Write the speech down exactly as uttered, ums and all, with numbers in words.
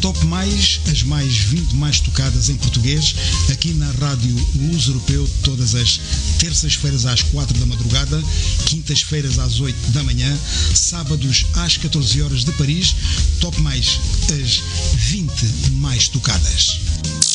Top Mais, as mais vinte mais tocadas em português, aqui na Rádio Luz Europeu, todas as terças-feiras às quatro da madrugada, quintas-feiras às oito da manhã, sábados às catorze horas de Paris. Top Mais, as vinte mais tocadas.